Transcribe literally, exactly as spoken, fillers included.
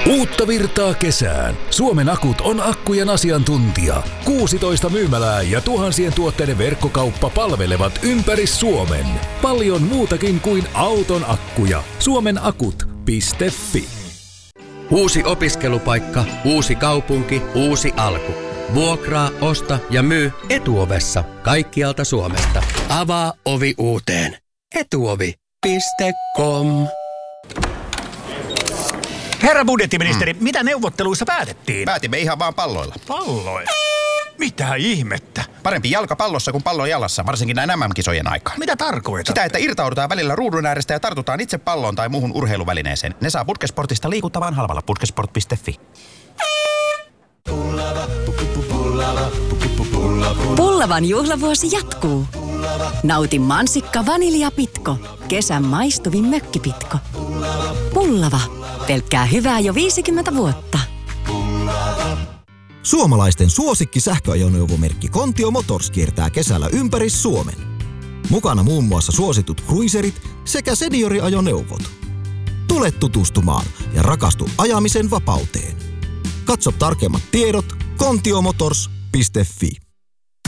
Uutta virtaa kesään. Suomen Akut on akkujen asiantuntija. kuusitoista myymälää ja tuhansien tuotteiden verkkokauppa palvelevat ympäri Suomen. Paljon muutakin kuin auton akkuja. Suomenakut piste fi. Uusi opiskelupaikka, uusi kaupunki, uusi alku. Vuokraa, osta ja myy Etuovessa kaikkialta Suomesta. Avaa ovi uuteen. Etuovi piste com. Herra budjettiministeri, mm. mitä neuvotteluissa päätettiin? Päätimme ihan vaan palloilla. Palloilla? Mitä ihmettä? Parempi jalkapallossa kuin pallo jalassa, varsinkin näin äm äm-kisojen aikaan. Mitä tarkoitat? Sitä, että irtaudutaan välillä ruudun äärestä ja tartutaan itse palloon tai muuhun urheiluvälineeseen. Ne saa Putkesportista liikuttavan halvalla. Putkesport piste fi. Pullavan juhlavuosi jatkuu. Nauti mansikka vaniljapitko. Kesän maistuvin mökkipitko. Pullava. Pelkkää hyvää jo viisikymmentä vuotta. Suomalaisten suosikki sähköajoneuvomerkki Kontio Motors kiertää kesällä ympäri Suomen. Mukana muun muassa suositut cruiserit sekä senioriajoneuvot. Tule tutustumaan ja rakastu ajamisen vapauteen. Katso tarkemmat tiedot kontiomotors piste fi.